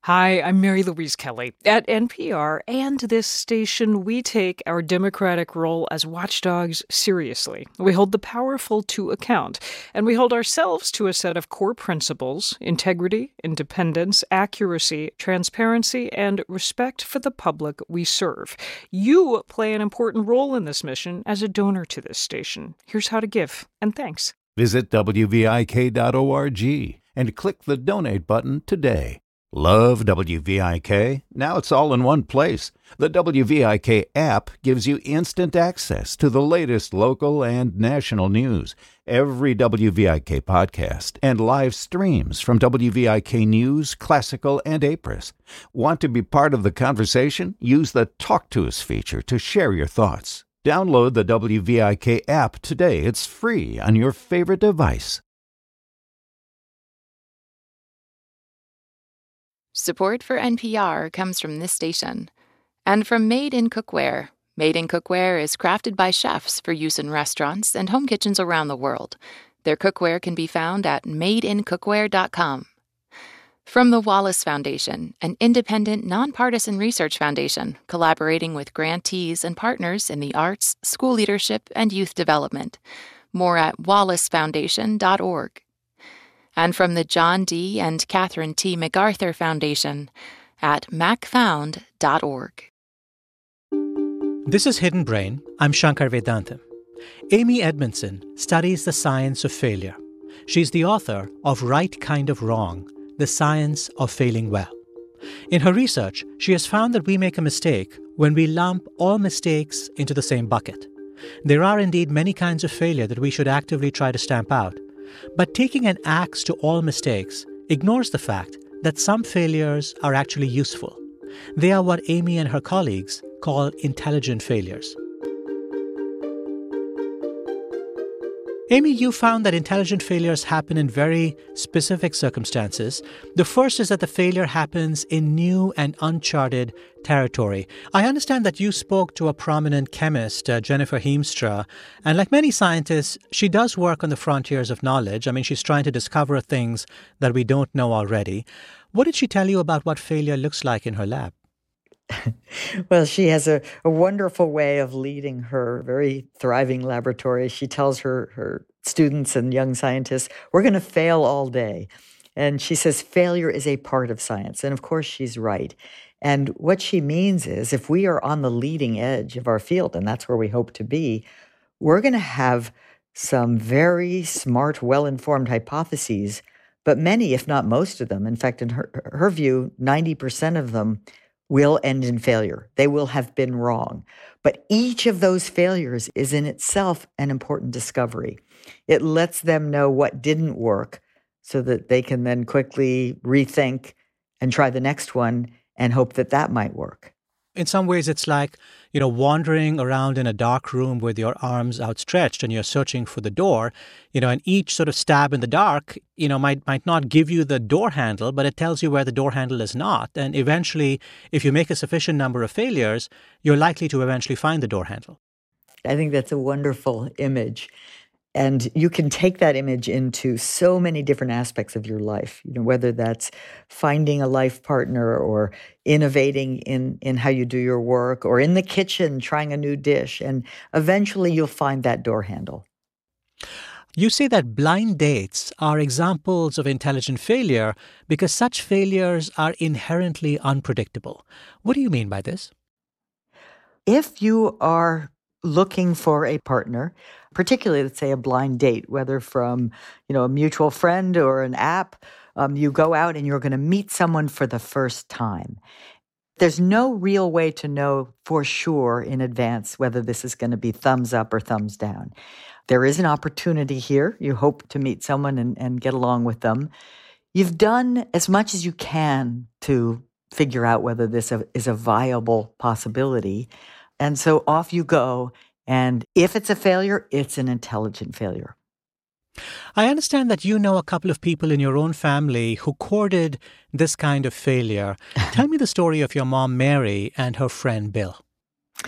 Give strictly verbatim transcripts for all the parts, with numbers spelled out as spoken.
Hi, I'm Mary Louise Kelly. At N P R and this station, we take our democratic role as watchdogs seriously. We hold the powerful to account, and we hold ourselves to a set of core principles: integrity, independence, accuracy, transparency, and respect for the public we serve. You play an important role in this mission as a donor to this station. Here's how to give, and thanks. Visit W V I K dot org and click the donate button today. Love W V I K? Now it's all in one place. The W V I K app gives you instant access to the latest local and national news, every W V I K podcast, and live streams from W V I K News, Classical, and Apris. Want to be part of the conversation? Use the Talk to Us feature to share your thoughts. Download the W V I K app today. It's free on your favorite device. Support for N P R comes from this station and from Made in Cookware. Made in Cookware is crafted by chefs for use in restaurants and home kitchens around the world. Their cookware can be found at made in cookware dot com. From the Wallace Foundation, an independent, nonpartisan research foundation collaborating with grantees and partners in the arts, school leadership, and youth development. More at wallace foundation dot org. And from the John D. and Catherine T. MacArthur Foundation at mac found dot org. This is Hidden Brain. I'm Shankar Vedantam. Amy Edmondson studies the science of failure. She's the author of Right Kind of Wrong, The Science of Failing Well. In her research, she has found that we make a mistake when we lump all mistakes into the same bucket. There are indeed many kinds of failure that we should actively try to stamp out. But taking an axe to all mistakes ignores the fact that some failures are actually useful. They are what Amy and her colleagues call intelligent failures. Amy, you found that intelligent failures happen in very specific circumstances. The first is that the failure happens in new and uncharted territory. I understand that you spoke to a prominent chemist, uh, Jennifer Heemstra, and like many scientists, she does work on the frontiers of knowledge. I mean, she's trying to discover things that we don't know already. What did she tell you about what failure looks like in her lab? Well, she has a, a wonderful way of leading her very thriving laboratory. She tells her, her students and young scientists, we're going to fail all day. And she says failure is a part of science. And of course, she's right. And what she means is if we are on the leading edge of our field, and that's where we hope to be, we're going to have some very smart, well-informed hypotheses, but many, if not most of them, in fact, in her, her view, ninety percent of them will end in failure. They will have been wrong. But each of those failures is in itself an important discovery. It lets them know what didn't work so that they can then quickly rethink and try the next one and hope that that might work. In some ways, it's like, you know, wandering around in a dark room with your arms outstretched and you're searching for the door, you know, and each sort of stab in the dark, you know, might might not give you the door handle, but it tells you where the door handle is not. And eventually, if you make a sufficient number of failures, you're likely to eventually find the door handle. I think that's a wonderful image. And you can take that image into so many different aspects of your life, you know, whether that's finding a life partner or innovating in, in how you do your work or in the kitchen trying a new dish. And eventually you'll find that door handle. You say that blind dates are examples of intelligent failure because such failures are inherently unpredictable. What do you mean by this? If you are looking for a partner, particularly, let's say, a blind date, whether from, you know, a mutual friend or an app, um, you go out and you're going to meet someone for the first time. There's no real way to know for sure in advance whether this is going to be thumbs up or thumbs down. There is an opportunity here. You hope to meet someone and, and get along with them. You've done as much as you can to figure out whether this is a viable possibility. And so off you go. And if it's a failure, it's an intelligent failure. I understand that you know a couple of people in your own family who courted this kind of failure. Tell me the story of your mom, Mary, and her friend, Bill.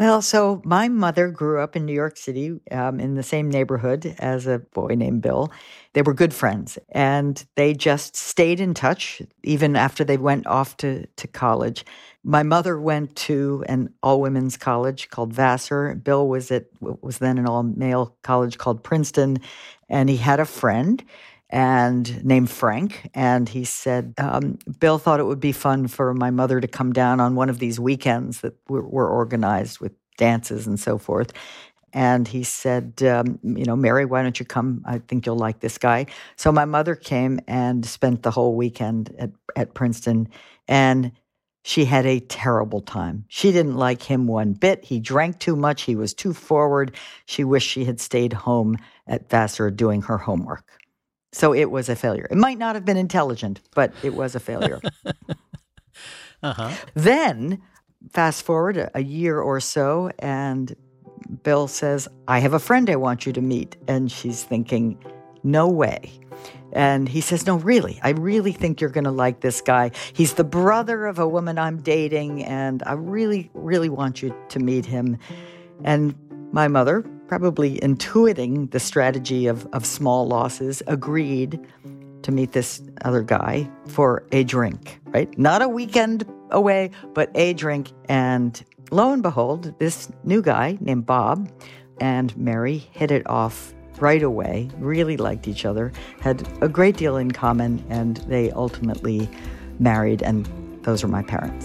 Well, so my mother grew up in New York City um, in the same neighborhood as a boy named Bill. They were good friends, and they just stayed in touch even after they went off to, to college. My mother went to an all-women's college called Vassar. Bill was at what was then an all-male college called Princeton, and he had a friend and named Frank. And he said, um, Bill thought it would be fun for my mother to come down on one of these weekends that were, were organized with dances and so forth. And he said, um, you know, Mary, why don't you come? I think you'll like this guy. So my mother came and spent the whole weekend at, at Princeton. And she had a terrible time. She didn't like him one bit. He drank too much. He was too forward. She wished she had stayed home at Vassar doing her homework. So it was a failure. It might not have been intelligent, but it was a failure. uh-huh. Then, fast forward a, a year or so, and Bill says, I have a friend I want you to meet. And she's thinking, no way. And he says, no, really, I really think you're going to like this guy. He's the brother of a woman I'm dating, and I really, really want you to meet him. And my mother, probably intuiting the strategy of, of small losses, agreed to meet this other guy for a drink, right? Not a weekend away, but a drink. And lo and behold, this new guy named Bob and Mary hit it off right away, really liked each other, had a great deal in common, and they ultimately married, and those are my parents.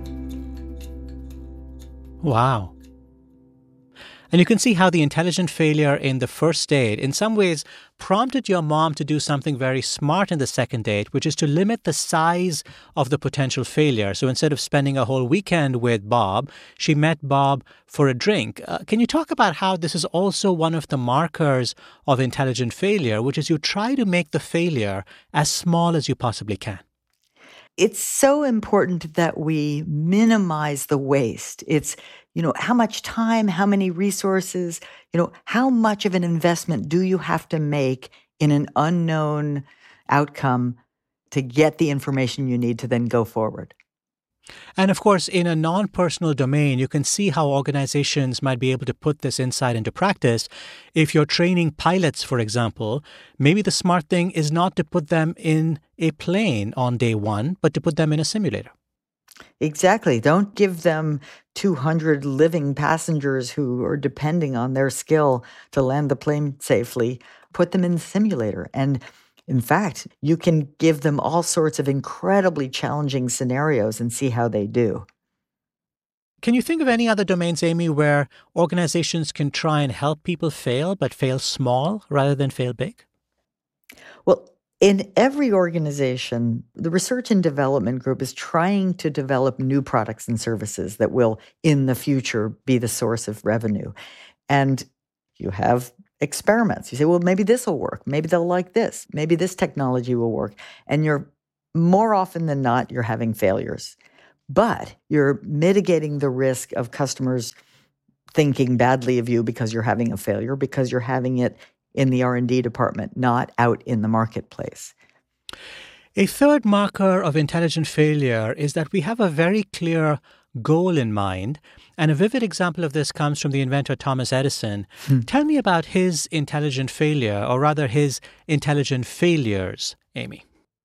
Wow. And you can see how the intelligent failure in the first date in some ways prompted your mom to do something very smart in the second date, which is to limit the size of the potential failure. So instead of spending a whole weekend with Bob, she met Bob for a drink. Uh, can you talk about how this is also one of the markers of intelligent failure, which is you try to make the failure as small as you possibly can? It's so important that we minimize the waste. It's, you know, how much time, how many resources, you know, how much of an investment do you have to make in an unknown outcome to get the information you need to then go forward? And of course, in a non-personal domain, you can see how organizations might be able to put this insight into practice. If you're training pilots, for example, maybe the smart thing is not to put them in a plane on day one, but to put them in a simulator. Exactly. Don't give them two hundred living passengers who are depending on their skill to land the plane safely. Put them in the simulator. And in fact, you can give them all sorts of incredibly challenging scenarios and see how they do. Can you think of any other domains, Amy, where organizations can try and help people fail, but fail small rather than fail big? Well, in every organization, the research and development group is trying to develop new products and services that will, in the future, be the source of revenue. And you have experiments. You say, well, maybe this will work. Maybe they'll like this. Maybe this technology will work. And you're more often than not, you're having failures. But you're mitigating the risk of customers thinking badly of you because you're having a failure, because you're having it in the R and D department, not out in the marketplace. A third marker of intelligent failure is that we have a very clear goal in mind. And a vivid example of this comes from the inventor Thomas Edison. Hmm. Tell me about his intelligent failure, or rather his intelligent failures, Amy.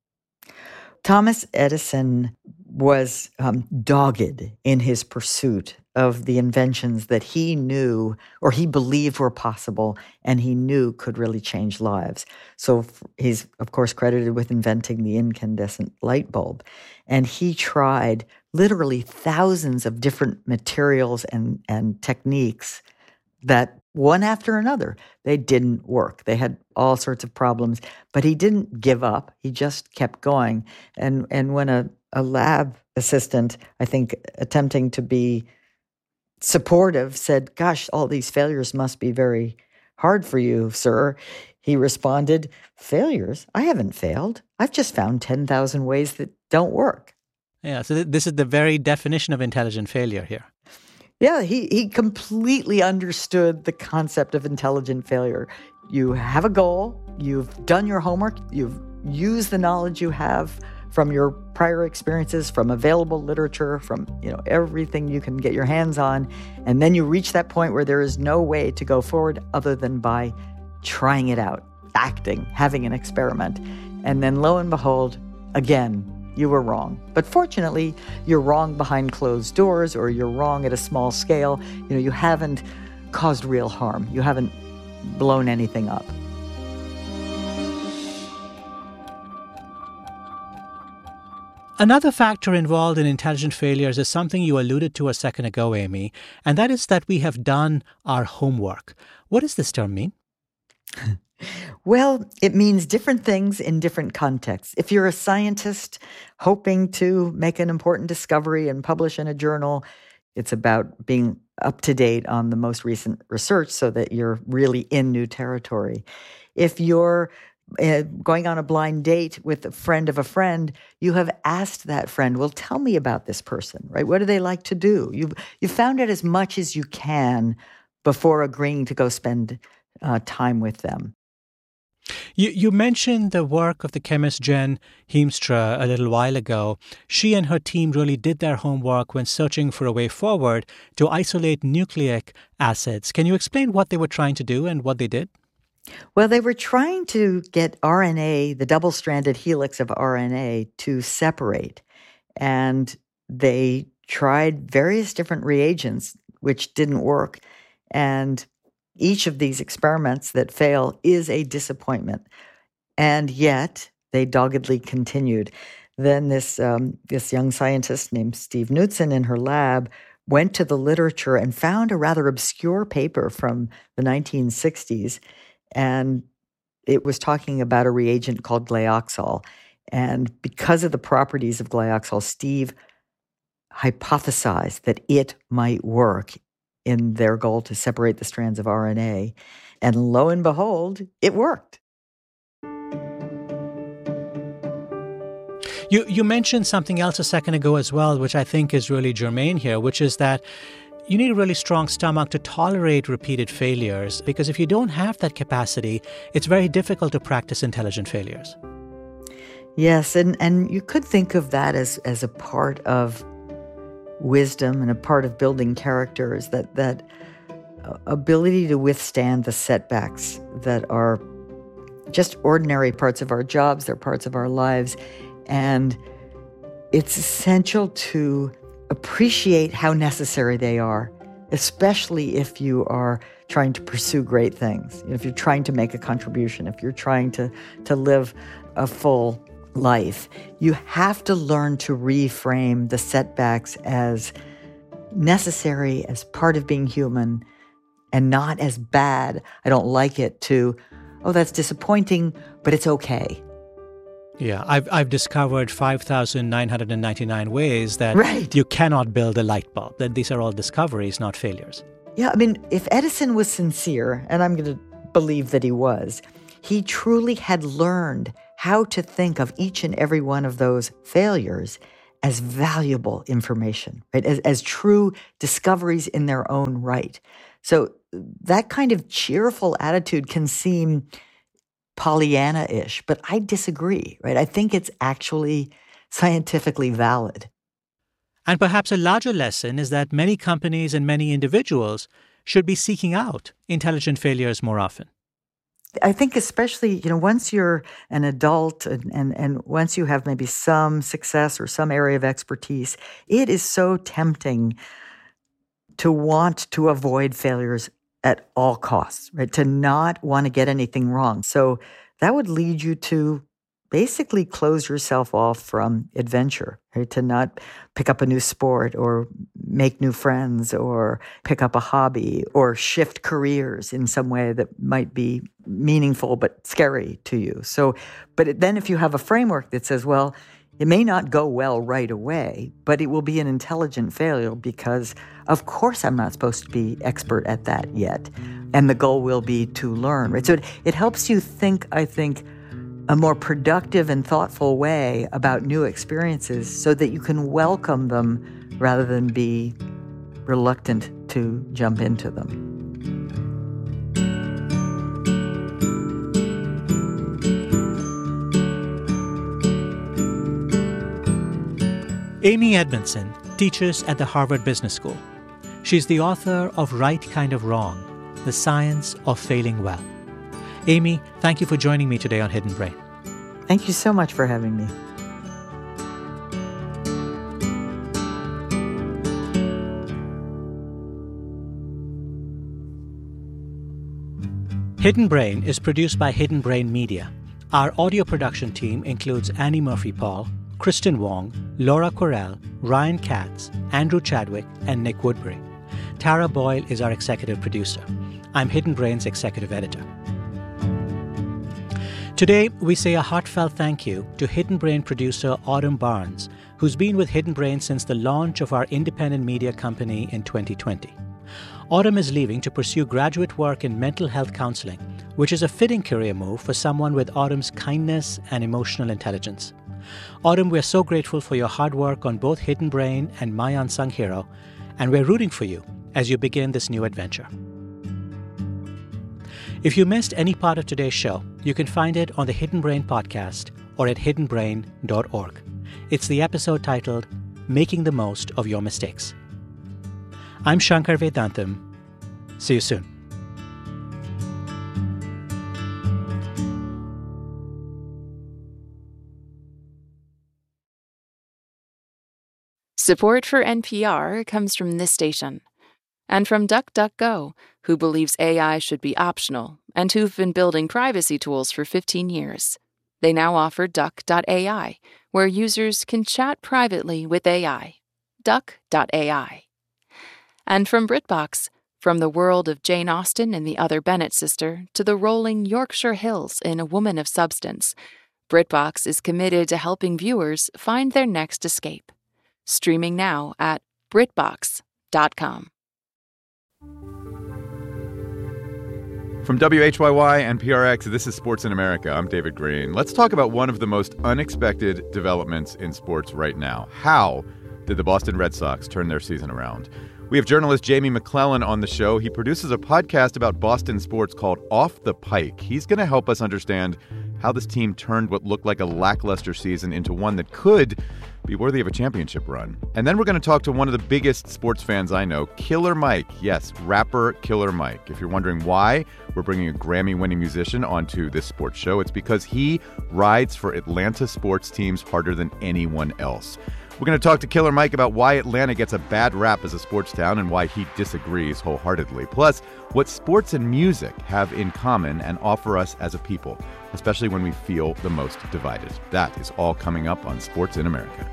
Thomas Edison was um, dogged in his pursuit of the inventions that he knew or he believed were possible and he knew could really change lives. So he's, of course, credited with inventing the incandescent light bulb. And he tried literally thousands of different materials and, and techniques that one after another, they didn't work. They had all sorts of problems, but he didn't give up. He just kept going. And, and when a, a lab assistant, I think, attempting to be supportive, said, gosh, all these failures must be very hard for you, sir, he responded, failures? I haven't failed. I've just found ten thousand ways that don't work. Yeah, so th- this is the very definition of intelligent failure here. Yeah, he, he completely understood the concept of intelligent failure. You have a goal, you've done your homework, you've used the knowledge you have from your prior experiences, from available literature, from, you know, everything you can get your hands on. And then you reach that point where there is no way to go forward other than by trying it out, acting, having an experiment. And then lo and behold, again, you were wrong. But fortunately, you're wrong behind closed doors, or you're wrong at a small scale. You know, you haven't caused real harm. You haven't blown anything up. Another factor involved in intelligent failures is something you alluded to a second ago, Amy, and that is that we have done our homework. What does this term mean? Well, it means different things in different contexts. If you're a scientist hoping to make an important discovery and publish in a journal, it's about being up to date on the most recent research so that you're really in new territory. If you're uh, going on a blind date with a friend of a friend, you have asked that friend, well, tell me about this person, right? What do they like to do? You've, you've found out as much as you can before agreeing to go spend uh, time with them. You, you mentioned the work of the chemist Jen Heemstra a little while ago. She and her team really did their homework when searching for a way forward to isolate nucleic acids. Can you explain what they were trying to do and what they did? Well, they were trying to get R N A, the double-stranded helix of R N A, to separate. And they tried various different reagents, which didn't work. And each of these experiments that fail is a disappointment. And yet, they doggedly continued. Then this, um, this young scientist named Steve Knudsen in her lab went to the literature and found a rather obscure paper from the nineteen sixties. And it was talking about a reagent called glyoxal. And because of the properties of glyoxal, Steve hypothesized that it might work in their goal to separate the strands of R N A. And lo and behold, it worked. You, you mentioned something else a second ago as well, which I think is really germane here, which is that you need a really strong stomach to tolerate repeated failures, because if you don't have that capacity, it's very difficult to practice intelligent failures. Yes, and, and you could think of that as, as a part of wisdom and a part of building character, is that, that ability to withstand the setbacks that are just ordinary parts of our jobs, they're parts of our lives. And it's essential to appreciate how necessary they are, especially if you are trying to pursue great things. If you're trying to make a contribution, if you're trying to, to live a full life, you have to learn to reframe the setbacks as necessary, as part of being human, and not as bad. I don't like it to, oh, that's disappointing, but it's okay. Yeah, I've I've discovered five thousand nine hundred ninety-nine ways that right. you cannot build a light bulb. That these are all discoveries, not failures. Yeah, I mean, if Edison was sincere, and I'm going to believe that he was, he truly had learned how to think of each and every one of those failures as valuable information, right? As, as true discoveries in their own right. So that kind of cheerful attitude can seem Pollyanna-ish, but I disagree, right? I think it's actually scientifically valid. And perhaps a larger lesson is that many companies and many individuals should be seeking out intelligent failures more often. I think especially, you know, once you're an adult and, and, and once you have maybe some success or some area of expertise, it is so tempting to want to avoid failures at all costs, right? To not want to get anything wrong. So that would lead you to basically close yourself off from adventure, right? To not pick up a new sport or make new friends or pick up a hobby or shift careers in some way that might be meaningful but scary to you. So, but then if you have a framework that says, well, it may not go well right away, but it will be an intelligent failure because, of course, I'm not supposed to be expert at that yet. And the goal will be to learn, right? So it, it helps you think, I think, a more productive and thoughtful way about new experiences so that you can welcome them rather than be reluctant to jump into them. Amy Edmondson teaches at the Harvard Business School. She's the author of Right Kind of Wrong, The Science of Failing Well. Amy, thank you for joining me today on Hidden Brain. Thank you so much for having me. Hidden Brain is produced by Hidden Brain Media. Our audio production team includes Annie Murphy-Paul, Kristen Wong, Laura Correll, Ryan Katz, Andrew Chadwick, and Nick Woodbury. Tara Boyle is our executive producer. I'm Hidden Brain's executive editor. Today, we say a heartfelt thank you to Hidden Brain producer Autumn Barnes, who's been with Hidden Brain since the launch of our independent media company in twenty twenty. Autumn is leaving to pursue graduate work in mental health counseling, which is a fitting career move for someone with Autumn's kindness and emotional intelligence. Autumn, we're so grateful for your hard work on both Hidden Brain and My Unsung Hero, and we're rooting for you as you begin this new adventure. If you missed any part of today's show, you can find it on the Hidden Brain podcast or at hidden brain dot org. It's the episode titled Making the Most of Your Mistakes. I'm Shankar Vedantam. See you soon. Support for N P R comes from this station and from DuckDuckGo, who believes A I should be optional and who've been building privacy tools for fifteen years. They now offer Duck dot A I, where users can chat privately with A I. Duck dot A I. And from BritBox, from the world of Jane Austen and the Other Bennet sister to the rolling Yorkshire Hills in A Woman of Substance, BritBox is committed to helping viewers find their next escape. Streaming now at britbox dot com. From W H Y Y and P R X, this is Sports in America. I'm David Green. Let's talk about one of the most unexpected developments in sports right now. How did the Boston Red Sox turn their season around? We have journalist Jamie McClellan on the show. He produces a podcast about Boston sports called Off the Pike. He's going to help us understand how this team turned what looked like a lackluster season into one that could be worthy of a championship run. And then we're going to talk to one of the biggest sports fans I know, Killer Mike. Yes, rapper Killer Mike. If you're wondering why we're bringing a Grammy-winning musician onto this sports show, it's because he rides for Atlanta sports teams harder than anyone else. We're going to talk to Killer Mike about why Atlanta gets a bad rap as a sports town and why he disagrees wholeheartedly. Plus, what sports and music have in common and offer us as a people, especially when we feel the most divided. That is all coming up on Sports in America.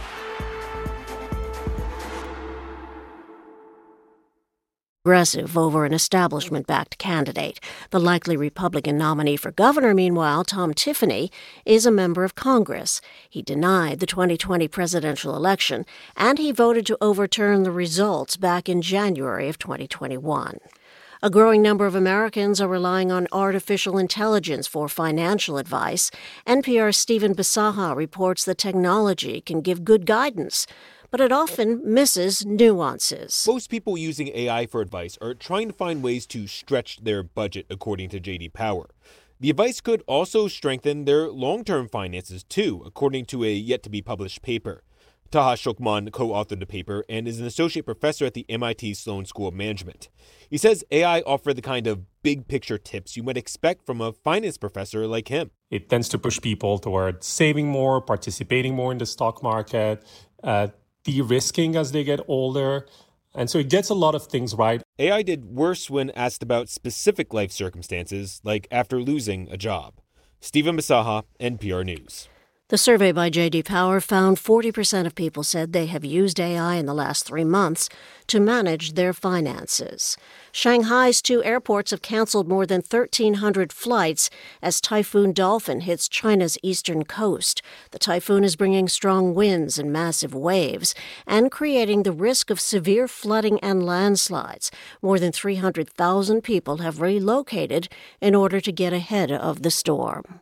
Aggressive over an establishment-backed candidate. The likely Republican nominee for governor, meanwhile, Tom Tiffany, is a member of Congress. He denied the twenty twenty presidential election, and he voted to overturn the results back in January of twenty twenty-one. A growing number of Americans are relying on artificial intelligence for financial advice. N P R's Stephen Bisaha reports that technology can give good guidance, but it often misses nuances. Most people using A I for advice are trying to find ways to stretch their budget, according to J D Power. The advice could also strengthen their long-term finances, too, according to a yet-to-be-published paper. Taha Shokman co-authored the paper and is an associate professor at the M I T Sloan School of Management. He says A I offers the kind of big-picture tips you might expect from a finance professor like him. It tends to push people toward saving more, participating more in the stock market, uh, de-risking as they get older. And so it gets a lot of things right. A I did worse when asked about specific life circumstances, like after losing a job. Stephen Bisaha, N P R News. The survey by J D Power found forty percent of people said they have used A I in the last three months to manage their finances. Shanghai's two airports have canceled more than thirteen hundred flights as Typhoon Dolphin hits China's eastern coast. The typhoon is bringing strong winds and massive waves and creating the risk of severe flooding and landslides. More than three hundred thousand people have relocated in order to get ahead of the storm.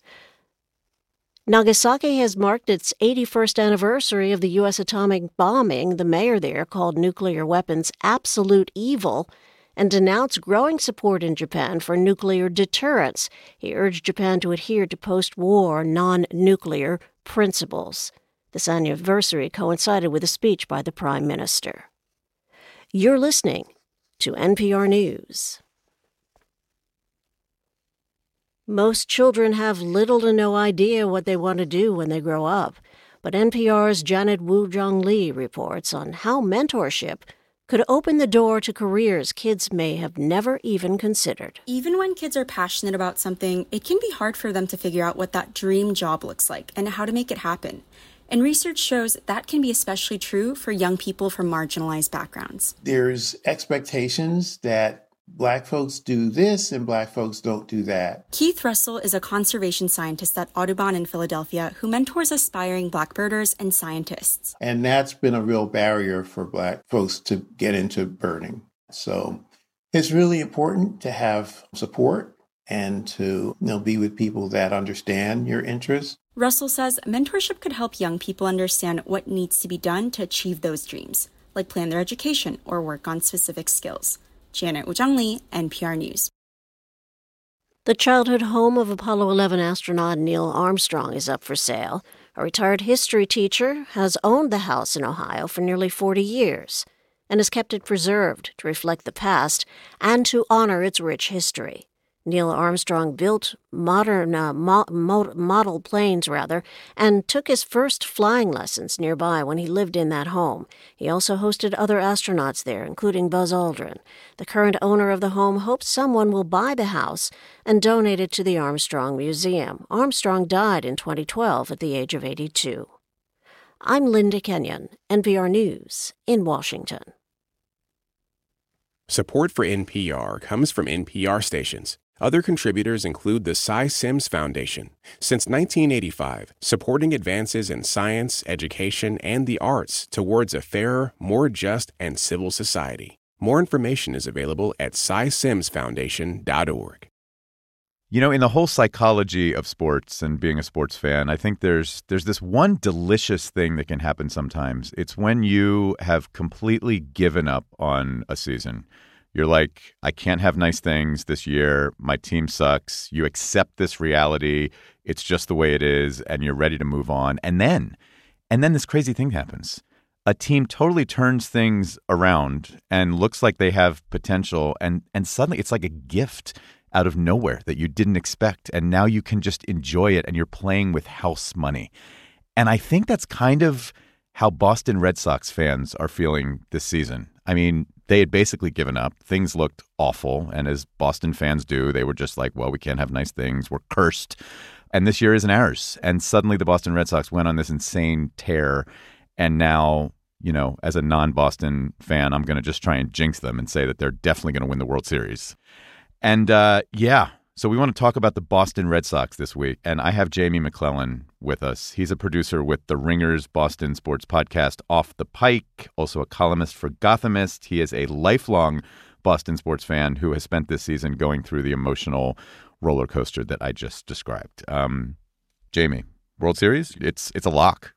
Nagasaki has marked its eighty-first anniversary of the U S atomic bombing. The mayor there called nuclear weapons absolute evil and denounced growing support in Japan for nuclear deterrence. He urged Japan to adhere to post-war non-nuclear principles. This anniversary coincided with a speech by the Prime Minister. You're listening to N P R News. Most children have little to no idea what they want to do when they grow up, but N P R's Janet Woo-Jung Lee reports on how mentorship could open the door to careers kids may have never even considered. Even when kids are passionate about something, it can be hard for them to figure out what that dream job looks like and how to make it happen. And research shows that can be especially true for young people from marginalized backgrounds. There's expectations that Black folks do this and Black folks don't do that. Keith Russell is a conservation scientist at Audubon in Philadelphia who mentors aspiring Black birders and scientists. And that's been a real barrier for Black folks to get into birding. So it's really important to have support and to, you know, be with people that understand your interests. Russell says mentorship could help young people understand what needs to be done to achieve those dreams, like plan their education or work on specific skills. Janet Woo-Jung Lee, N P R News. The childhood home of Apollo eleven astronaut Neil Armstrong is up for sale. A retired history teacher has owned the house in Ohio for nearly forty years and has kept it preserved to reflect the past and to honor its rich history. Neil Armstrong built modern uh, mo- mo- model planes, rather, and took his first flying lessons nearby when he lived in that home. He also hosted other astronauts there, including Buzz Aldrin. The current owner of the home hopes someone will buy the house and donate it to the Armstrong Museum. Armstrong died in twenty twelve at the age of eighty-two. I'm Linda Kenyon, N P R News in Washington. Support for N P R comes from N P R stations. Other contributors include the Cy Sims Foundation. Since nineteen eighty-five, supporting advances in science, education, and the arts towards a fairer, more just, and civil society. More information is available at cy sims foundation dot org. You know, in the whole psychology of sports and being a sports fan, I think there's there's this one delicious thing that can happen sometimes. It's when you have completely given up on a season. You're like, I can't have nice things this year. My team sucks. You accept this reality. It's just the way it is, and you're ready to move on. And then, and then this crazy thing happens. A team totally turns things around and looks like they have potential, and and suddenly it's like a gift out of nowhere that you didn't expect, and now you can just enjoy it, and you're playing with house money. And I think that's kind of how Boston Red Sox fans are feeling this season. I mean, they had basically given up. Things looked awful. And as Boston fans do, they were just like, well, we can't have nice things. We're cursed. And this year isn't ours. And suddenly the Boston Red Sox went on this insane tear. And now, you know, as a non-Boston fan, I'm going to just try and jinx them and say that they're definitely going to win the World Series. And uh, yeah, so we want to talk about the Boston Red Sox this week. And I have Jamie McClellan with us. He's a producer with the Ringer's Boston sports podcast Off the Pike, also a columnist for Gothamist. He is a lifelong Boston sports fan who has spent this season going through the emotional roller coaster that I just described. Um, Jamie, World Series, it's it's a lock.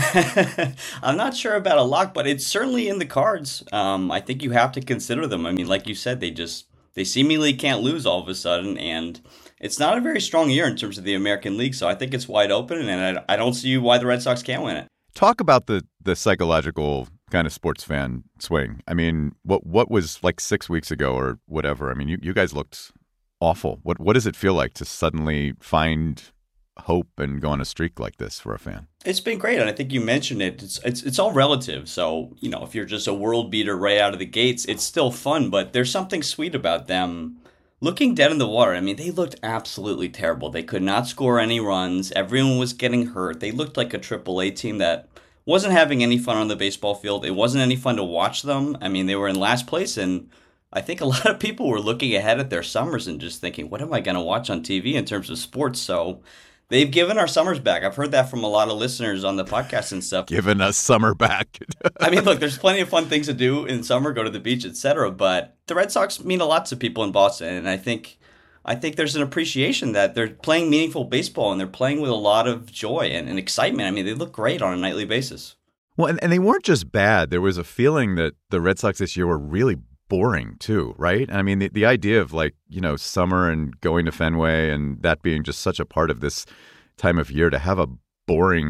I'm not sure about a lock, but it's certainly in the cards. Um, I think you have to consider them. I mean, like you said, they just they seemingly can't lose all of a sudden, and it's not a very strong year in terms of the American League, so I think it's wide open, and I, I don't see why the Red Sox can't win it. Talk about the the psychological kind of sports fan swing. I mean, what what was like six weeks ago or whatever? I mean, you, you guys looked awful. What what does it feel like to suddenly find hope and go on a streak like this for a fan? It's been great, and I think you mentioned it. It's it's it's all relative. So, you know, if you're just a world beater right out of the gates, it's still fun, but there's something sweet about them looking dead in the water. I mean, they looked absolutely terrible. They could not score any runs. Everyone was getting hurt. They looked like a triple A team that wasn't having any fun on the baseball field. It wasn't any fun to watch them. I mean, they were in last place, and I think a lot of people were looking ahead at their summers and just thinking, what am I going to watch on T V in terms of sports? So they've given our summers back. I've heard that from a lot of listeners on the podcast and stuff. Given us summer back. I mean, look, there's plenty of fun things to do in summer, go to the beach, et cetera. But the Red Sox mean a lot to people in Boston. And I think I think there's an appreciation that they're playing meaningful baseball and they're playing with a lot of joy and, and excitement. I mean, they look great on a nightly basis. Well, and, and they weren't just bad. There was a feeling that the Red Sox this year were really boring too, right? I mean, the, the idea of like, you know, summer and going to Fenway and that being just such a part of this time of year, to have a boring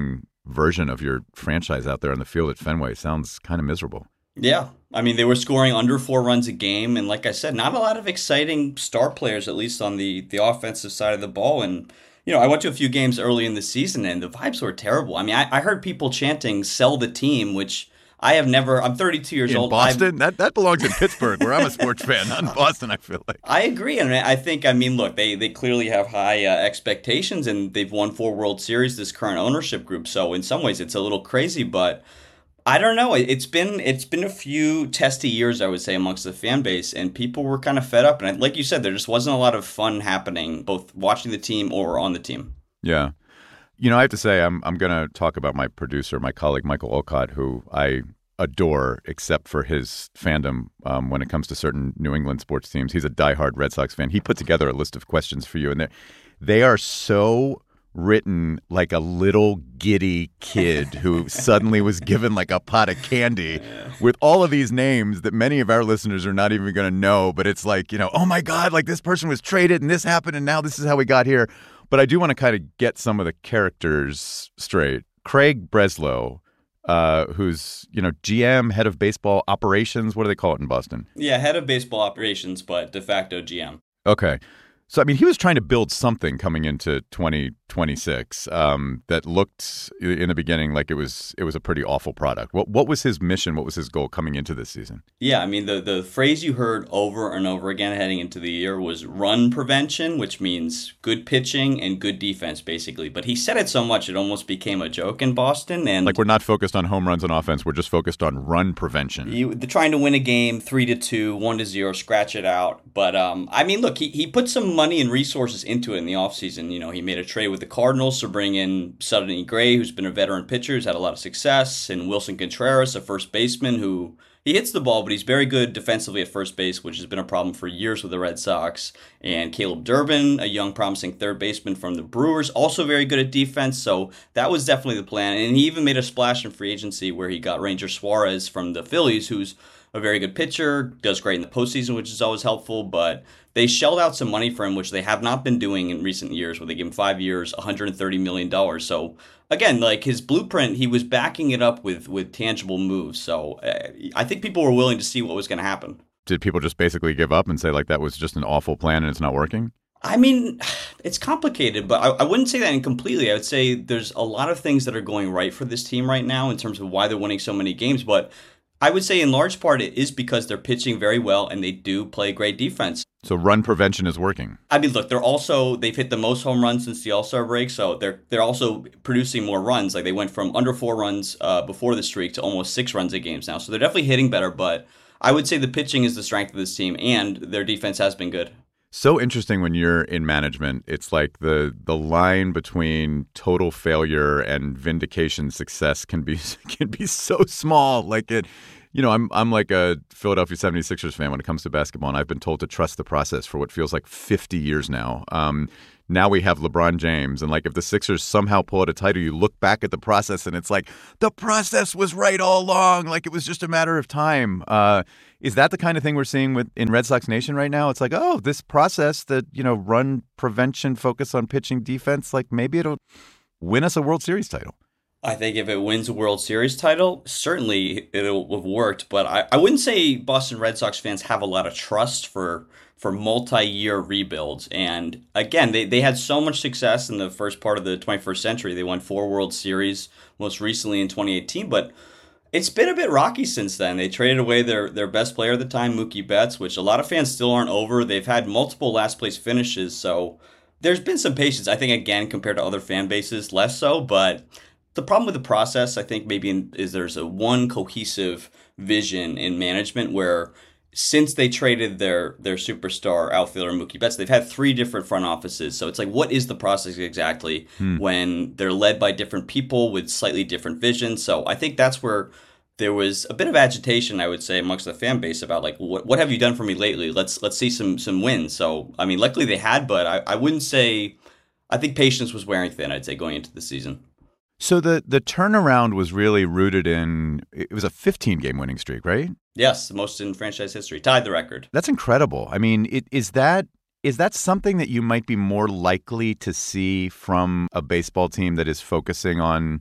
version of your franchise out there on the field at Fenway. Sounds kind of miserable. Yeah. I mean, they were scoring under four runs a game. And like I said, not a lot of exciting star players, at least on the, the offensive side of the ball. And, you know, I went to a few games early in the season and the vibes were terrible. I mean, I, I heard people chanting, sell the team, which I have never, I'm thirty-two years in old. Boston? I've, that that belongs in Pittsburgh, where I'm a sports fan, not in Boston, I feel like. I agree. And I think, I mean, look, they, they clearly have high uh, expectations and they've won four World Series, this current ownership group. So in some ways it's a little crazy, but I don't know. It's been it's been a few testy years, I would say, amongst the fan base, and people were kind of fed up. And like you said, there just wasn't a lot of fun happening, both watching the team or on the team. Yeah. You know, I have to say, I'm I'm going to talk about my producer, my colleague, Michael Olcott, who I adore, except for his fandom um, when it comes to certain New England sports teams. He's a diehard Red Sox fan. He put together a list of questions for you, and they are so written like a little giddy kid who suddenly was given like a pot of candy yeah. with all of these names that many of our listeners are not even going to know. But it's like, you know, oh my God, like this person was traded and this happened and now this is how we got here. But I do want to kind of get some of the characters straight. Craig Breslow, uh, who's, you know, G M, head of baseball operations. What do they call it in Boston? Yeah, head of baseball operations, but de facto G M. Okay. So, I mean, he was trying to build something coming into twenty twenty-six um, that looked in the beginning like it was it was a pretty awful product. What what was his mission? What was his goal coming into this season? Yeah, I mean, the, the phrase you heard over and over again heading into the year was run prevention, which means good pitching and good defense, basically. But he said it so much it almost became a joke in Boston. And like, we're not focused on home runs on offense. We're just focused on run prevention. You, they're trying to win a game three to two, one to zero, scratch it out. But, um, I mean, look, he, he put some money and resources into it in the offseason. You know, he made a trade with the Cardinals to bring in Sonny Gray, who's been a veteran pitcher, who's had a lot of success, and Wilson Contreras, a first baseman who he hits the ball, but he's very good defensively at first base, which has been a problem for years with the Red Sox. And Caleb Durbin, a young promising third baseman from the Brewers, also very good at defense. So that was definitely the plan. And he even made a splash in free agency where he got Ranger Suarez from the Phillies, who's a very good pitcher, does great in the postseason, which is always helpful, but they shelled out some money for him, which they have not been doing in recent years, where they give him five years, one hundred thirty million dollars. So again, like his blueprint, he was backing it up with, with tangible moves. So uh, I think people were willing to see what was going to happen. Did people just basically give up and say like that was just an awful plan and it's not working? I mean, it's complicated, but I, I wouldn't say that incompletely. I would say there's a lot of things that are going right for this team right now in terms of why they're winning so many games, but I would say in large part it is because they're pitching very well and they do play great defense. So run prevention is working. I mean, look, they're also, they've hit the most home runs since the All-Star break, so they're they're also producing more runs. Like they went from under four runs uh, before the streak to almost six runs a game now. So they're definitely hitting better, but I would say the pitching is the strength of this team and their defense has been good. So interesting when you're in management. It's like the the line between total failure and vindication success can be can be so small. Like it, you know, I'm I'm like a Philadelphia seventy-sixers fan when it comes to basketball, and I've been told to trust the process for what feels like fifty years now. Um, now we have LeBron James, and like if the Sixers somehow pull out a title, you look back at the process, and it's like the process was right all along. Like it was just a matter of time. Uh, Is that the kind of thing we're seeing with in Red Sox Nation right now? It's like, oh, this process that, you know, run prevention, focus on pitching defense, like maybe it'll win us a World Series title. I think if it wins a World Series title, certainly it'll have worked. But I, I wouldn't say Boston Red Sox fans have a lot of trust for for multi-year rebuilds. And again, they, they had so much success in the first part of the twenty-first century. They won four World Series, most recently in twenty eighteen. But it's been a bit rocky since then. They traded away their, their best player at the time, Mookie Betts, which a lot of fans still aren't over. They've had multiple last-place finishes, so there's been some patience. I think, again, compared to other fan bases, less so. But the problem with the process, I think, maybe in, is there's a one cohesive vision in management where since they traded their their superstar outfielder Mookie Betts, they've had three different front offices. So it's like, what is the process exactly hmm. when they're led by different people with slightly different visions? So I think that's where there was a bit of agitation, I would say, amongst the fan base about like, what what have you done for me lately? Let's let's see some some wins. So I mean, luckily they had, but I, I wouldn't say. I think patience was wearing thin, I'd say, going into the season. So the the turnaround was really rooted in, it was a fifteen-game winning streak, right? Yes, the most in franchise history. Tied the record. That's incredible. I mean, it, is that is that something that you might be more likely to see from a baseball team that is focusing on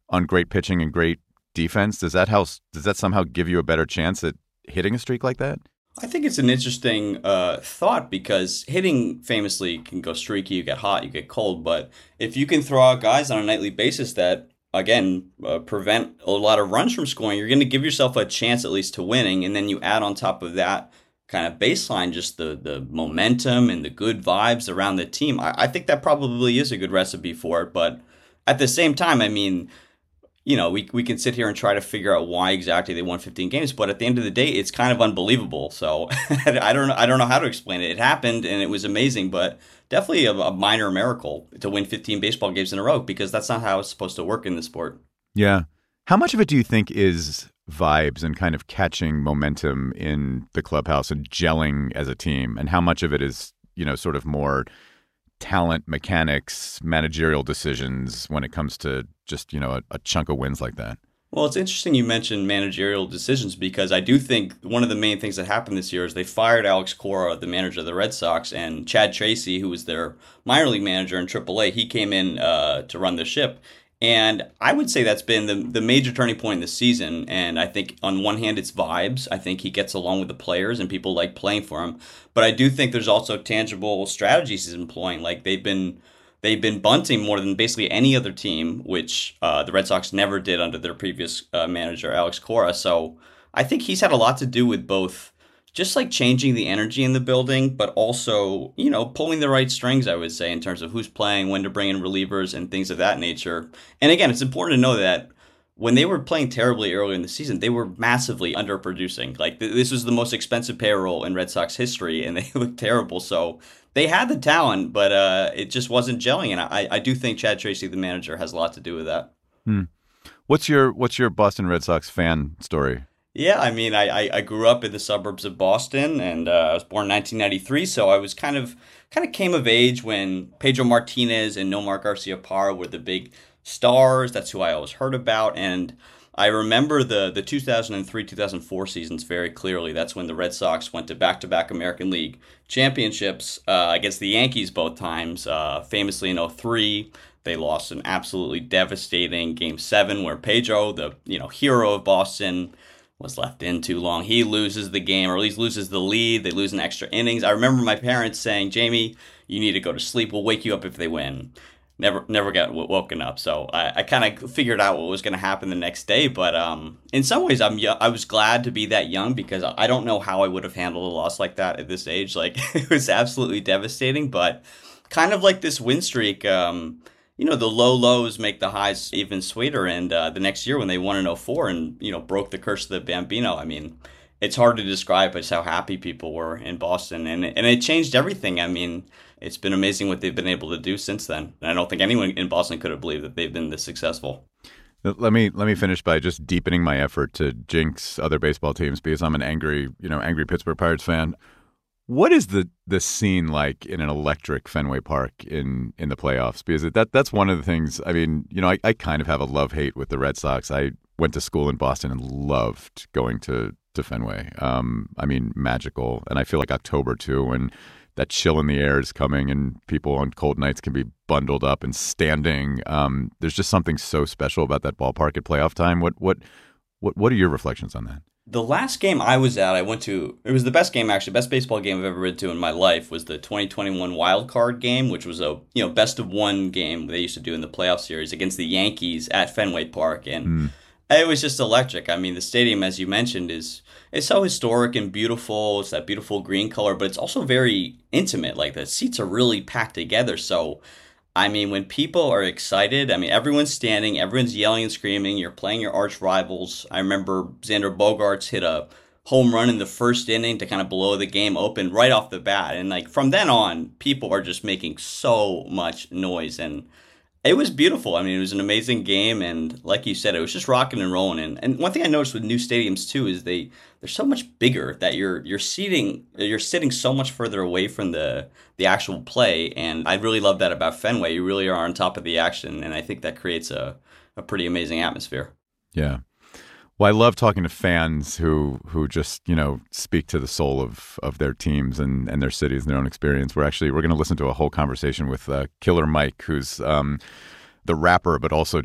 on great pitching and great defense? Does that help, does that somehow give you a better chance at hitting a streak like that? I think it's an interesting uh, thought because hitting famously can go streaky, you get hot, you get cold. But if you can throw out guys on a nightly basis that, again, uh, prevent a lot of runs from scoring, you're going to give yourself a chance at least to winning. And then you add on top of that kind of baseline, just the, the momentum and the good vibes around the team. I, I think that probably is a good recipe for it. But at the same time, I mean, you know, we we can sit here and try to figure out why exactly they won fifteen games, but at the end of the day, it's kind of unbelievable. So I don't know, I don't know how to explain it. It happened and it was amazing, but definitely a, a minor miracle to win fifteen baseball games in a row because that's not how it's supposed to work in the sport. Yeah. How much of it do you think is vibes and kind of catching momentum in the clubhouse and gelling as a team, and how much of it is, you know, sort of more talent, mechanics, managerial decisions when it comes to just, you know, a, a chunk of wins like that? Well, it's interesting you mentioned managerial decisions because I do think one of the main things that happened this year is they fired Alex Cora, the manager of the Red Sox, and Chad Tracy, who was their minor league manager in triple A, he came in uh, to run the ship. And I would say that's been the, the major turning point in the season. And I think on one hand, it's vibes. I think he gets along with the players and people like playing for him. But I do think there's also tangible strategies he's employing. Like they've been they've been bunting more than basically any other team, which uh, the Red Sox never did under their previous uh, manager, Alex Cora. So I think he's had a lot to do with both just like changing the energy in the building, but also, you know, pulling the right strings, I would say, in terms of who's playing, when to bring in relievers and things of that nature. And again, it's important to know that when they were playing terribly early in the season, they were massively underproducing. Like th- this was the most expensive payroll in Red Sox history, and they looked terrible. So they had the talent, but uh, it just wasn't gelling. And I, I do think Chad Tracy, the manager, has a lot to do with that. Hmm. What's your What's your Boston Red Sox fan story? Yeah, I mean, I, I grew up in the suburbs of Boston, and uh, I was born in nineteen ninety-three, so I was kind of kind of came of age when Pedro Martinez and Nomar Garciaparra were the big stars. That's who I always heard about, and I remember the the two thousand three two thousand four seasons very clearly. That's when the Red Sox went to back-to-back American League championships uh, against the Yankees both times, uh, famously in oh three. They lost an absolutely devastating Game seven where Pedro, the you know hero of Boston, was left in too long. He loses the game, or at least loses the lead. They lose in extra innings. I remember my parents saying, Jamie, you need to go to sleep. We'll wake you up if they win. Never never got w- woken up. So I, I kind of figured out what was going to happen the next day. But um, in some ways, I'm I was glad to be that young because I don't know how I would have handled a loss like that at this age. Like, it was absolutely devastating. But kind of like this win streak, um, you know, the low lows make the highs even sweeter. And uh, the next year when they won in oh four and, you know, broke the curse of the Bambino, I mean, it's hard to describe just how happy people were in Boston. And, and it changed everything. I mean, it's been amazing what they've been able to do since then. And I don't think anyone in Boston could have believed that they've been this successful. Let me let me finish by just deepening my effort to jinx other baseball teams because I'm an angry, you know, angry Pittsburgh Pirates fan. What is the, the scene like in an electric Fenway Park in, in the playoffs? Because that that's one of the things, I mean, you know, I, I kind of have a love-hate with the Red Sox. I went to school in Boston and loved going to, to Fenway. Um, I mean, magical. And I feel like October, too, when that chill in the air is coming and people on cold nights can be bundled up and standing. Um, there's just something so special about that ballpark at playoff time. What what what what are your reflections on that? The last game I was at, I went to, it was the best game actually, best baseball game I've ever been to in my life was the twenty twenty-one wild card game, which was a, you know, best of one game they used to do in the playoff series against the Yankees at Fenway Park. And mm. it was just electric. I mean, the stadium, as you mentioned, is it's so historic and beautiful. It's that beautiful green color, but it's also very intimate. Like the seats are really packed together. So, I mean, when people are excited, I mean, everyone's standing, everyone's yelling and screaming. You're playing your arch rivals. I remember Xander Bogaerts hit a home run in the first inning to kind of blow the game open right off the bat. And like from then on, people are just making so much noise. And it was beautiful. I mean, it was an amazing game. And like you said, it was just rocking and rolling. And, and one thing I noticed with new stadiums, too, is they, they're so much bigger that you're you're seating, you're sitting so much further away from the, the actual play. And I really love that about Fenway. You really are on top of the action. And I think that creates a, a pretty amazing atmosphere. Yeah. Well, I love talking to fans who who just, you know, speak to the soul of, of their teams and, and their cities and their own experience. We're actually, we're going to listen to a whole conversation with uh, Killer Mike, who's um, the rapper, but also just a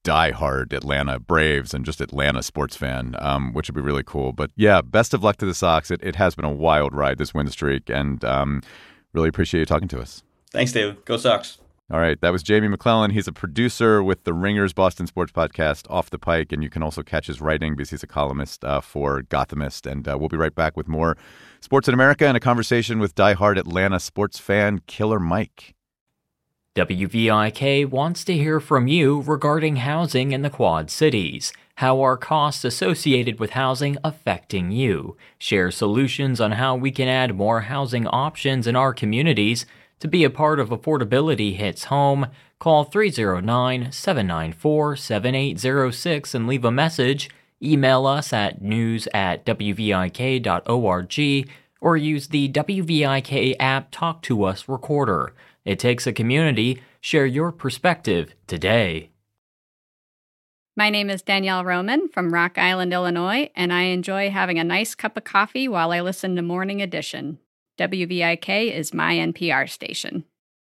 diehard Atlanta Braves and just Atlanta sports fan, um, which would be really cool. But yeah, best of luck to the Sox. It, it has been a wild ride, this win streak, and um, really appreciate you talking to us. Thanks, David. Go Sox. All right, that was Jamie McClellan. He's a producer with the Ringer's Boston sports podcast, Off the Pike, and you can also catch his writing because he's a columnist uh, for Gothamist. And uh, we'll be right back with more Sports in America and a conversation with diehard Atlanta sports fan Killer Mike. W V I K wants to hear from you regarding housing in the Quad Cities. How are costs associated with housing affecting you? Share solutions on how we can add more housing options in our communities. To be a part of Affordability Hits Home, call three oh nine, seven nine four, seven eight oh six and leave a message. Email us at news at w v i k dot org or use the W V I K app Talk to Us recorder. It takes a community. Share your perspective today. My name is Danielle Roman from Rock Island, Illinois, and I enjoy having a nice cup of coffee while I listen to Morning Edition. W V I K is my N P R station.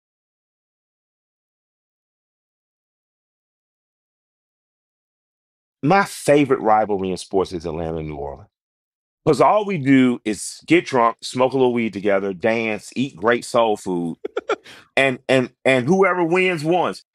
My favorite rivalry in sports is Atlanta and New Orleans. Because all we do is get drunk, smoke a little weed together, dance, eat great soul food, and and and whoever wins, wins.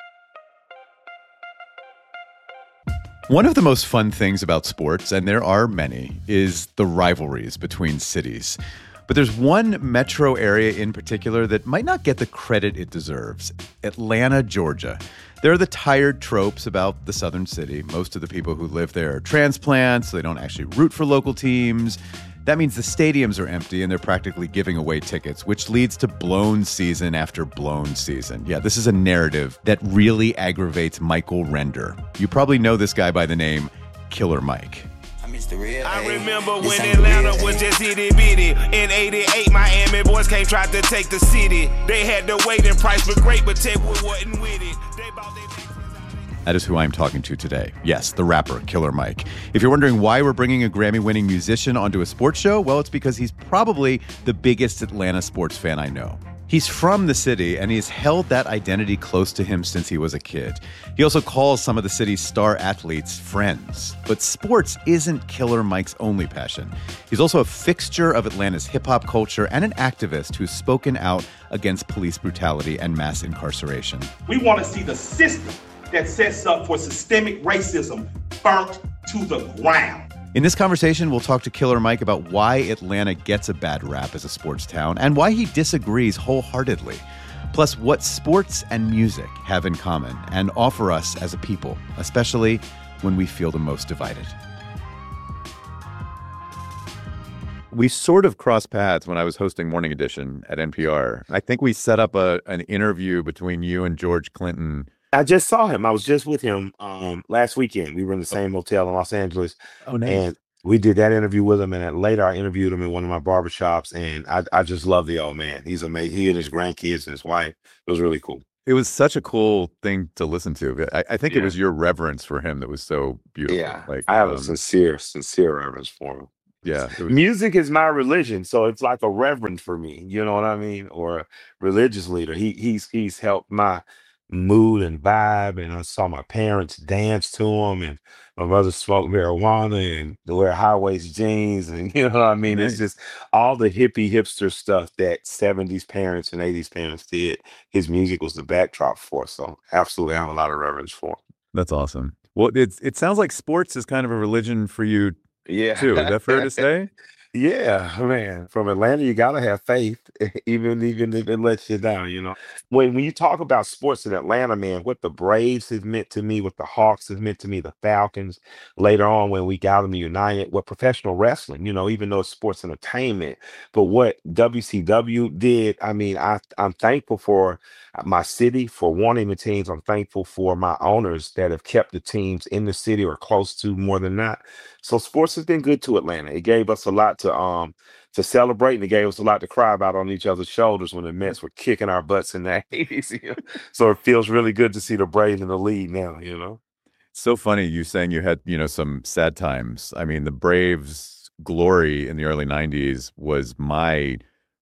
One of the most fun things about sports, and there are many, is the rivalries between cities. But there's one metro area in particular that might not get the credit it deserves: Atlanta, Georgia. There are the tired tropes about the southern city. Most of the people who live there are transplants, so they don't actually root for local teams. That means the stadiums are empty and they're practically giving away tickets, which leads to blown season after blown season. Yeah, this is a narrative that really aggravates Michael Render. You probably know this guy by the name Killer Mike. I remember when Atlanta was just itty bitty. In eighty-eight, Miami boys came tried to take the city. They had the waiting price for great, but Techwood wasn't with it. They bought their... That is who I'm talking to today. Yes, the rapper Killer Mike. If you're wondering why we're bringing a Grammy-winning musician onto a sports show, well, it's because he's probably the biggest Atlanta sports fan I know. He's from the city, and he's held that identity close to him since he was a kid. He also calls some of the city's star athletes friends. But sports isn't Killer Mike's only passion. He's also a fixture of Atlanta's hip-hop culture and an activist who's spoken out against police brutality and mass incarceration. We want to see the system that sets up for systemic racism burnt to the ground. In this conversation, we'll talk to Killer Mike about why Atlanta gets a bad rap as a sports town and why he disagrees wholeheartedly. Plus, what sports and music have in common and offer us as a people, especially when we feel the most divided. We sort of crossed paths when I was hosting Morning Edition at N P R. I think we set up a, an interview between you and George Clinton. I just saw him. I was just with him um, last weekend. We were in the same hotel in Los Angeles. Oh, nice. And we did that interview with him. And then later I interviewed him in one of my barbershops. And I, I just love the old man. He's amazing. He and his grandkids and his wife. It was really cool. It was such a cool thing to listen to. I, I think Yeah. it was your reverence for him that was so beautiful. Yeah. Like, I have um, a sincere, sincere reverence for him. Yeah. It was, Music is my religion, so it's like a reverend for me. You know what I mean? Or a religious leader. He he's he's helped my mood and vibe, and I saw my parents dance to him, and my mother smoked marijuana and wear high waist jeans, and you know what I mean. It's Nice. just all the hippie hipster stuff that seventies parents and eighties parents did. His music was the backdrop for. So absolutely, I have a lot of reverence for him. That's awesome. Well, it's it sounds like sports is kind of a religion for you Yeah. too. Is that fair to say? Yeah, man. From Atlanta, you gotta have faith, even even if it lets you down, you know. When when you talk about sports in Atlanta, man, what the Braves have meant to me, what the Hawks have meant to me, the Falcons, later on when we got them united, what professional wrestling, you know, even though it's sports entertainment, but what W C W did, I mean, I I'm thankful for my city for wanting the teams. I'm thankful for my owners that have kept the teams in the city or close to more than not. So sports has been good to Atlanta. It gave us a lot to um to celebrate, and it gave us a lot to cry about on each other's shoulders when the Mets were kicking our butts in the eighties. You know? So it feels really good to see the Braves in the lead now, you know. So funny you saying you had, you know, some sad times. I mean, the Braves' glory in the early nineties was my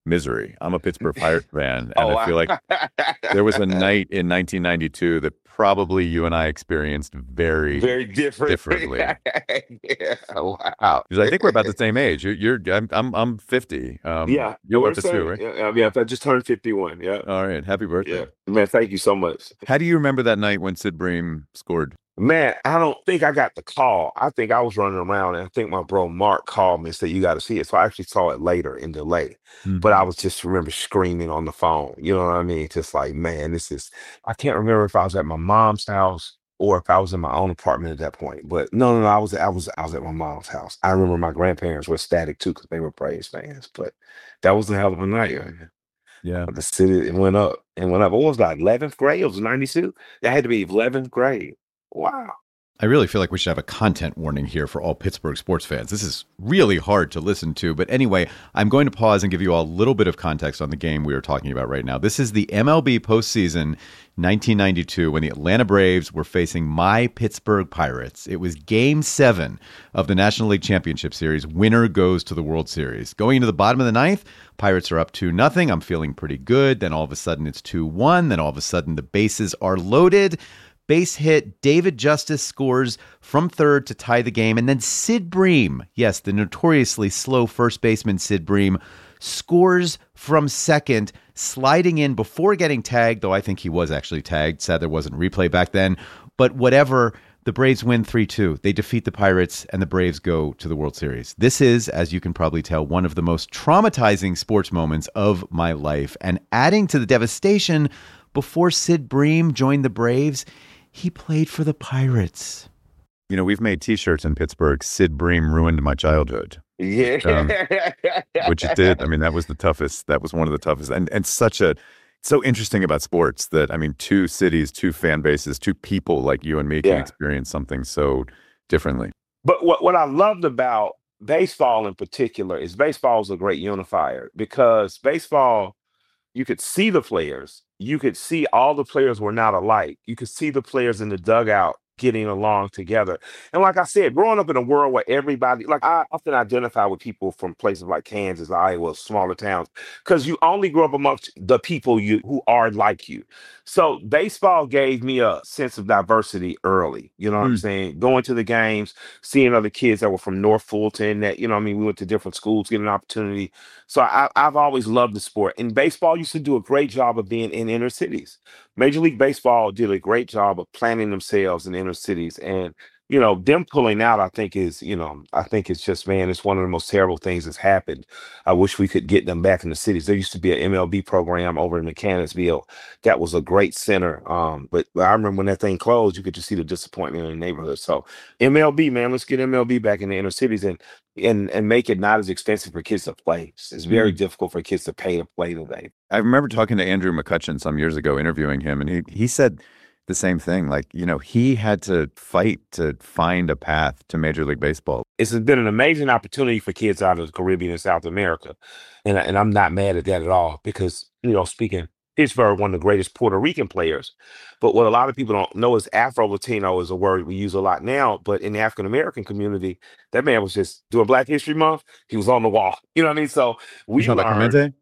misery. I'm a Pittsburgh Pirates fan, and Oh, I feel like there was a night in nineteen ninety-two that probably you and I experienced very, very different. differently. Yeah. Wow. Because I think we're about the same age. You're, you're I'm, I'm, I'm fifty. Um, Yeah, you're we're about to saying, too, right? yeah, yeah, I just turned fifty-one. Yeah. All right. Happy birthday. Yeah. Man, thank you so much. How do you remember that night when Sid Bream scored? Man, I don't think I got the call. I think I was running around, and I think my bro Mark called me and said, "You got to see it." So I actually saw it later in delay. Mhm. But I was just remember screaming on the phone. You know what I mean? Just like, man, this is, I can't remember if I was at my mom's house or if I was in my own apartment at that point. But no, no, no, I was I was I was at my mom's house. I remember my grandparents were ecstatic too because they were Braves fans. But that was a hell of a night. man. Yeah. The city, it went up and went up. What was that? eleventh grade? It was ninety-two. That had to be eleventh grade. Wow. I really feel like we should have a content warning here for all Pittsburgh sports fans. This is really hard to listen to. But anyway, I'm going to pause and give you all a little bit of context on the game we are talking about right now. This is the M L B postseason nineteen ninety-two when the Atlanta Braves were facing my Pittsburgh Pirates. It was game seven of the National League Championship Series. Winner goes to the World Series. Going into the bottom of the ninth, Pirates are up two nothing. I'm feeling pretty good. Then all of a sudden it's two one. Then all of a sudden the bases are loaded. Base hit, David Justice scores from third to tie the game. And then Sid Bream, yes, the notoriously slow first baseman Sid Bream, scores from second, sliding in before getting tagged, though I think he was actually tagged. Sad there wasn't replay back then. But whatever, the Braves win three two. They defeat the Pirates, and the Braves go to the World Series. This is, as you can probably tell, one of the most traumatizing sports moments of my life. And adding to the devastation, before Sid Bream joined the Braves, he played for the Pirates. You know, we've made T-shirts in Pittsburgh. Sid Bream ruined my childhood. Yeah. Um, which it did. I mean, that was the toughest. That was one of the toughest. And and such a, so interesting about sports that, I mean, two cities, two fan bases, two people like you and me can Yeah. experience something so differently. But what, what I loved about baseball in particular is baseball is a great unifier because baseball, you could see the players. You could see all the players were not alike. You could see the players in the dugout getting along together. And like I said, growing up in a world where everybody, like I often identify with people from places like Kansas, Iowa, smaller towns, because you only grow up amongst the people you who are like you. So baseball gave me a sense of diversity early. You know what I'm Mm. saying? Going to the games, seeing other kids that were from North Fulton, that, you know what I mean, we went to different schools, getting an opportunity. So I, I've always loved the sport. And baseball used to do a great job of being in inner cities. Major League Baseball did a great job of planting themselves in inner cities. And, you know, them pulling out, I think is, you know, I think it's just, man, it's one of the most terrible things that's happened. I wish we could get them back in the cities. There used to be an M L B program over in Mechanicsville. That was a great center. Um, but I remember when that thing closed, you could just see the disappointment in the neighborhood. So M L B, man, let's get M L B back in the inner cities and and and make it not as expensive for kids to play. It's very Mm. difficult for kids to pay to play today. I remember talking to Andrew McCutcheon some years ago, interviewing him, and he, he said the same thing. Like, you know, he had to fight to find a path to Major League Baseball. It's been an amazing opportunity for kids out of the Caribbean and South America. And, I- and I'm not mad at that at all because, you know, speaking Pittsburgh, one of the greatest Puerto Rican players. But what a lot of people don't know is Afro-Latino is a word we use a lot now. But in the African-American community, that man was just doing Black History Month. He was on the wall. You know what I mean? So we He's not like learned. Clemente?